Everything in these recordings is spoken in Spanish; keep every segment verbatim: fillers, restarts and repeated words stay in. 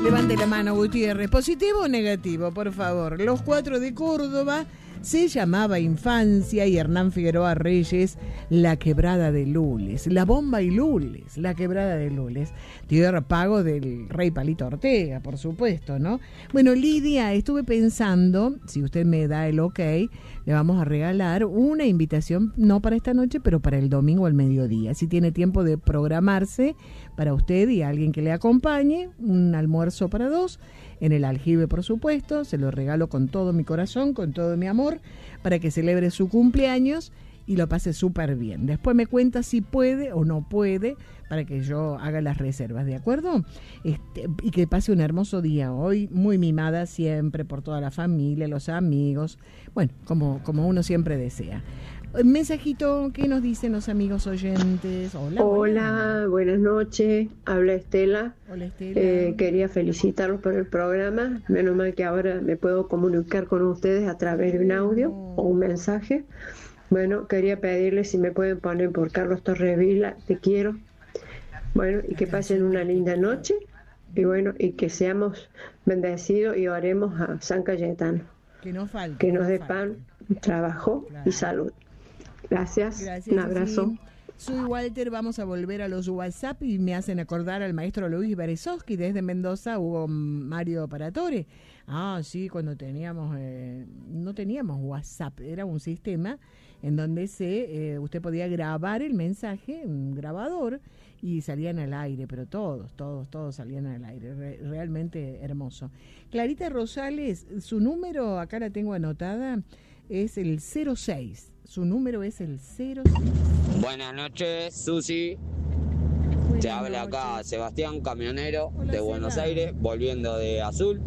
Levante la mano, Gutiérrez. ¿Positivo o negativo, por favor? Los cuatro de Córdoba se llamaba Infancia y Hernán Figueroa Reyes, La Quebrada de Lules. La Bomba y Lules, La Quebrada de Lules. Tierra pago del rey Palito Ortega, por supuesto, ¿no? Bueno, Lidia, estuve pensando, si usted me da el ok, le vamos a regalar una invitación, no para esta noche, pero para el domingo al mediodía. Si tiene tiempo de programarse para usted y alguien que le acompañe, un almuerzo para dos, en el Aljibe, por supuesto, se lo regalo con todo mi corazón, con todo mi amor, para que celebre su cumpleaños y lo pase súper bien. Después me cuenta si puede o no puede, para que yo haga las reservas, ¿de acuerdo? Este, y que pase un hermoso día hoy, muy mimada siempre por toda la familia, los amigos, bueno, como, como uno siempre desea. Un mensajito, ¿qué nos dicen los amigos oyentes? Hola, Hola, buenas noches, habla Estela. Hola, Estela. Eh, quería felicitarlos por el programa, menos mal que ahora me puedo comunicar con ustedes a través de un audio o un mensaje. Bueno, quería pedirles si me pueden poner por Carlos Torrevila, te quiero. Bueno, y que pasen una linda noche y bueno, y que seamos bendecidos y oremos a San Cayetano. Que no falte. Que nos no dé falte. pan, trabajo Claro. y salud. Gracias, Gracias, un abrazo. sí. Soy Walter, vamos a volver a los WhatsApp y me hacen acordar al maestro Luis Berezowski desde Mendoza, Hugo Mario Paratore. Ah, sí, cuando teníamos, eh, no teníamos WhatsApp, era un sistema en donde se eh, usted podía grabar el mensaje, un grabador, y salían al aire, pero todos, todos, todos salían al aire, Re- realmente hermoso. Clarita Rosales, su número, acá la tengo anotada, es el cero seis. Su número es el cero seis. Buenas noches, Susi. Buenas Te habla noches. acá Sebastián, camionero Hola, de Buenos Seba. Aires, volviendo de Azul.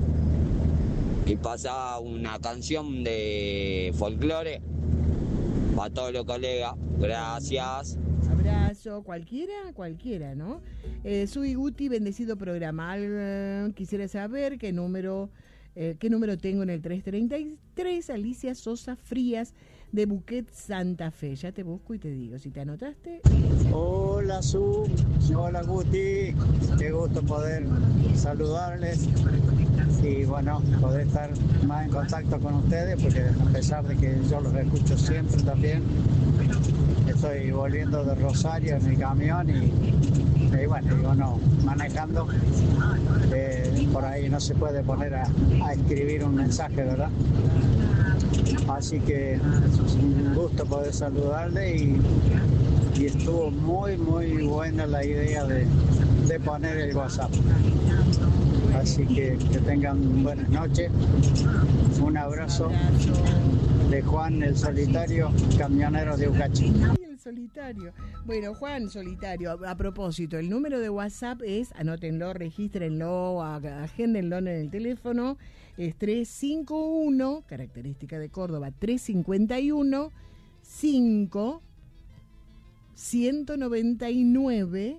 Y pasa una canción de folclore para todos los colegas. Gracias. Abrazo, cualquiera, cualquiera, ¿no? Eh, soy Guti, bendecido programa. Eh, quisiera saber qué número, eh, qué número tengo en el trescientos treinta y tres, Alicia Sosa Frías, de Buquet, Santa Fe. Ya te busco y te digo, si te anotaste. Hola Su, hola Guti, qué gusto poder saludarles y bueno, poder estar más en contacto con ustedes porque a pesar de que yo los escucho siempre también, estoy volviendo de Rosario en mi camión y, y bueno, digo no, manejando, eh, por ahí no se puede poner a, a escribir un mensaje, ¿verdad? Así que un gusto poder saludarle y, y estuvo muy muy buena la idea de, de poner el WhatsApp. Así que que tengan buenas noches. Un abrazo de Juan el Solitario, camionero de Ucachi. Ay, el solitario. Bueno, Juan Solitario, a, a propósito, el número de WhatsApp es, anótenlo, regístrenlo, ag- agéndenlo en el teléfono, es trescientos cincuenta y uno, característica de Córdoba, trescientos cincuenta y uno, cinco, ciento noventa y nueve,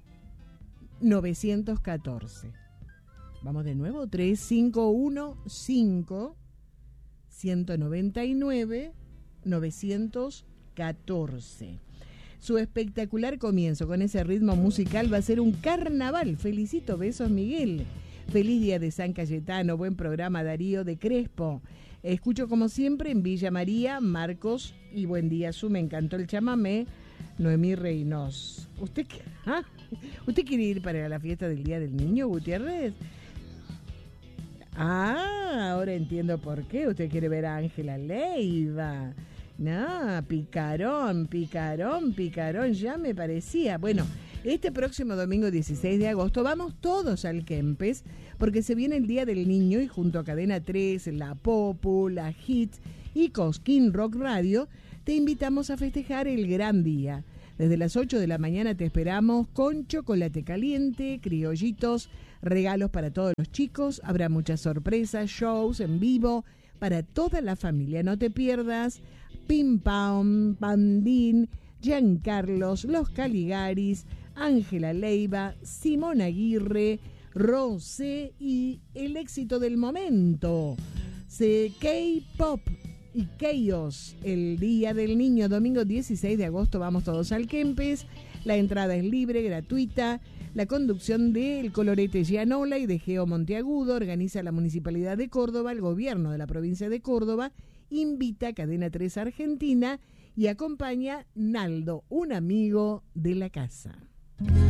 novecientos catorce. Vamos de nuevo, trescientos cincuenta y uno, cinco, ciento noventa y nueve, novecientos catorce. Su espectacular comienzo con ese ritmo musical va a ser un carnaval. Felicito, besos Miguel. Feliz día de San Cayetano, buen programa Darío de Crespo. Escucho como siempre en Villa María, Marcos y buen día Su, me encantó el chamamé. Noemí Reynos. ¿Usted, qué- ah? ¿Usted quiere ir para la fiesta del Día del Niño, Gutiérrez? Ah, ahora entiendo por qué. Usted quiere ver a Ángela Leiva. No, picarón, picarón, picarón, ya me parecía. Bueno, este próximo domingo dieciséis de agosto vamos todos al Kempes porque se viene el Día del Niño y junto a Cadena tres, La Popu, La Hit y Cosquín Rock Radio te invitamos a festejar el gran día. Desde las ocho de la mañana te esperamos con chocolate caliente, criollitos, regalos para todos los chicos, habrá muchas sorpresas, shows en vivo para toda la familia. No te pierdas Pim Pam, Pandín, Giancarlos, Los Caligaris, Ángela Leiva, Simón Aguirre, Rosé y el éxito del momento, C- K-Pop y Chaos. El Día del Niño, domingo dieciséis de agosto, vamos todos al Kempes. La entrada es libre, gratuita. La conducción de El Colorete Gianola y de Geo Monteagudo organiza la Municipalidad de Córdoba, el gobierno de la provincia de Córdoba, invita a Cadena tres Argentina y acompaña Naldo, un amigo de la casa.